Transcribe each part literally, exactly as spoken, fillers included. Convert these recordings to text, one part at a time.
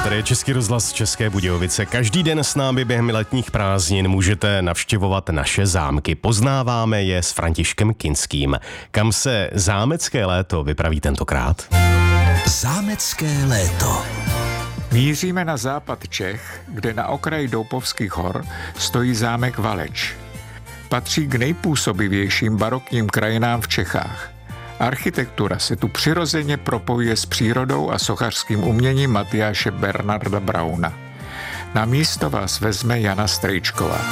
Tady je Český rozhlas České Budějovice. Každý den s námi během letních prázdnin můžete navštěvovat naše zámky. Poznáváme je s Františkem Kinským. Kam se zámecké léto vypraví tentokrát? Zámecké léto. Míříme na západ Čech, kde na okraji Doupovských hor stojí zámek Valeč. Patří k nejpůsobivějším barokním krajinám v Čechách. Architektura se tu přirozeně propojuje s přírodou a sochařským uměním Matyáše Bernarda Brauna. Na místo vás vezme Jana Strejčková.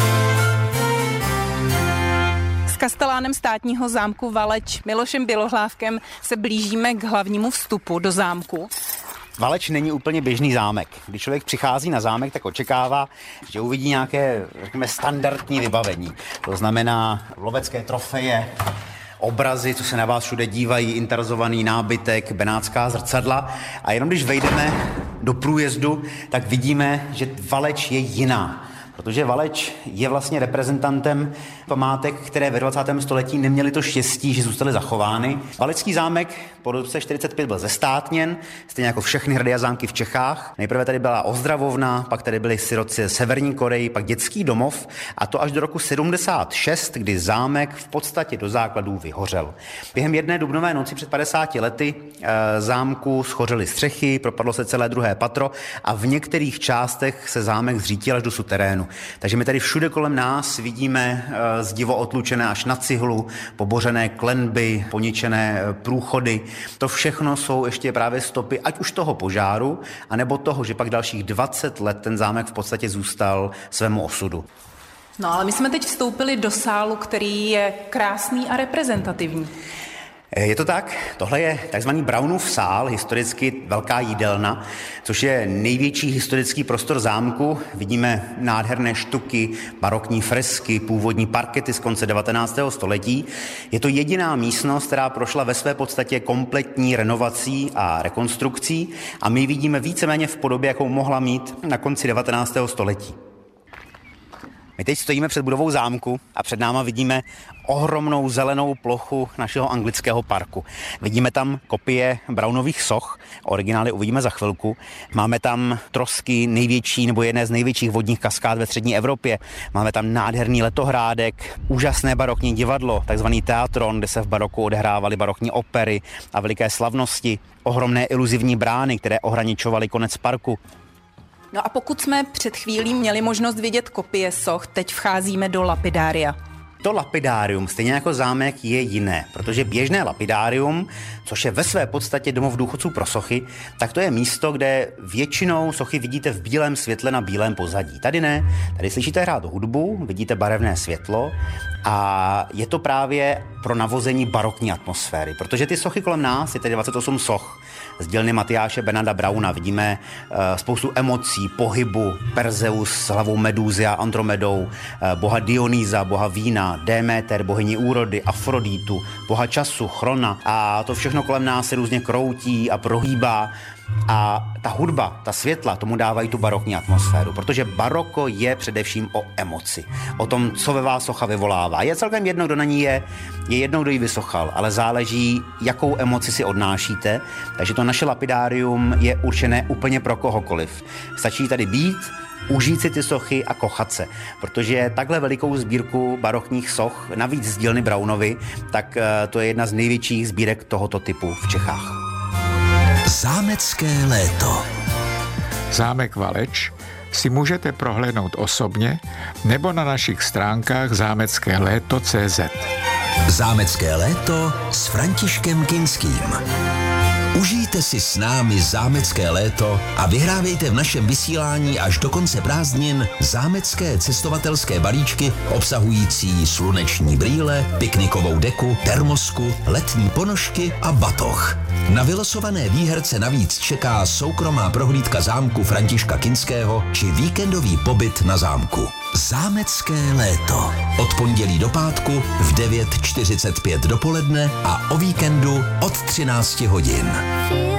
S kastelánem státního zámku Valeč Milošem Bělohlávkem se blížíme k hlavnímu vstupu do zámku. Valeč není úplně běžný zámek. Když člověk přichází na zámek, tak očekává, že uvidí nějaké, řekněme, standardní vybavení. To znamená lovecké trofeje, obrazy, co se na vás všude dívají, interzovaný nábytek, benátská zrcadla. A jenom když vejdeme do průjezdu, tak vidíme, že Valeč je jiná. Protože Valeč je vlastně reprezentantem památek, které ve dvacátém století neměly to štěstí, že zůstaly zachovány. Valecký zámek po roce čtyřicet pět byl zestátněn, stejně jako všechny hrady a zámky v Čechách. Nejprve tady byla ozdravovna, pak tady byli sirotci ze Severní Koreji, pak dětský domov, a to až do roku sedmdesát šest, kdy zámek v podstatě do základů vyhořel. Během jedné dubnové noci před padesáti lety e, zámku schořely střechy, propadlo se celé druhé patro a v některých částech se zámek zřítil až do suterénu. Takže my tady všude kolem nás vidíme e, zdivo otlučené až na cihlu, pobořené klenby, poničené e, průchody. To všechno jsou ještě právě stopy, ať už toho požáru, anebo toho, že pak dalších dvacet let ten zámek v podstatě zůstal svému osudu. No ale my jsme teď vstoupili do sálu, který je krásný a reprezentativní. Je to tak, tohle je takzvaný Braunův sál, historicky velká jídelna, což je největší historický prostor zámku. Vidíme nádherné štuky, barokní fresky, původní parkety z konce devatenáctého století. Je to jediná místnost, která prošla ve své podstatě kompletní renovací a rekonstrukcí a my vidíme víceméně v podobě, jakou mohla mít na konci devatenáctého století. My teď stojíme před budovou zámku a před náma vidíme ohromnou zelenou plochu našeho anglického parku. Vidíme tam kopie Braunových soch, originály uvidíme za chvilku. Máme tam trosky největší nebo jedné z největších vodních kaskád ve střední Evropě. Máme tam nádherný letohrádek, úžasné barokní divadlo, takzvaný teatron, kde se v baroku odehrávaly barokní opery a veliké slavnosti. Ohromné iluzivní brány, které ohraničovaly konec parku. No a pokud jsme před chvílí měli možnost vidět kopie soch, teď vcházíme do lapidária. To lapidárium, stejně jako zámek, je jiné, protože běžné lapidárium, což je ve své podstatě domov důchodců pro sochy, tak to je místo, kde většinou sochy vidíte v bílém světle na bílém pozadí. Tady ne, tady slyšíte hrát hudbu, vidíte barevné světlo a je to právě pro navození barokní atmosféry, protože ty sochy kolem nás, je tady dvacet osm soch z dílny Matyáše Bernarda Brauna, vidíme uh, spoustu emocí, pohybu, Perzeus s hlavou Medúzy a Andromedou, uh, boha Dionýza, boha vína, Déméter, bohyni úrody, Afrodítu, boha času, Chrona, a to všechno kolem nás se různě kroutí a prohýbá. A ta hudba, ta světla tomu dávají tu barokní atmosféru, protože baroko je především o emoci, o tom, co ve vás socha vyvolává. Je celkem jedno, kdo na ní je, je jedno, kdo ji vysochal, ale záleží, jakou emoci si odnášíte, takže to naše lapidárium je určené úplně pro kohokoliv. Stačí tady být, užít si ty sochy a kochat se, protože takhle velikou sbírku barokních soch, navíc z dílny Braunovy, tak to je jedna z největších sbírek tohoto typu v Čechách. Zámecké léto. Zámek Valeč si můžete prohlédnout osobně nebo na našich stránkách zámecké léto tečka cé zet. Zámecké léto s Františkem Kinským. Užijte si s námi zámecké léto a vyhrávejte v našem vysílání až do konce prázdnin zámecké cestovatelské balíčky obsahující sluneční brýle, piknikovou deku, termosku, letní ponožky a batoh. Na vylosované výherce navíc čeká soukromá prohlídka zámku Františka Kinského či víkendový pobyt na zámku. Zámecké léto. Od pondělí do pátku v devět čtyřicet pět dopoledne a o víkendu od třinácti hodin.